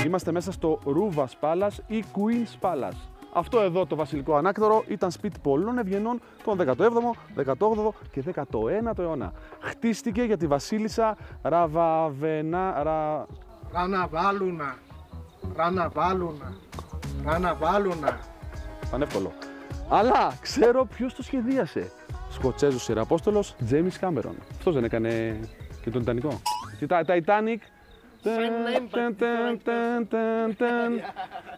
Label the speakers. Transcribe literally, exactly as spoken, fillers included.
Speaker 1: Είμαστε μέσα στο Ruvas Palace ή Queen's Palace. Αυτό εδώ το βασιλικό ανάκτορο ήταν σπίτι πολλών ευγενών τον δέκατο έβδομο, δέκατο όγδοο και δέκατο ένατο αιώνα. Χτίστηκε για τη βασίλισσα Ραβαβένα... Ρα...
Speaker 2: Ραναβάλουνα. Ραναβάλουνα. Ραναβάλουνα.
Speaker 1: Πανεύκολο. Αλλά ξέρω ποιος το σχεδίασε. Σκοτσέζος ιεραπόστολος Τζέιμις Κάμερον. Αυτός δεν έκανε και τον Τιτανικό. Και τα Titanic.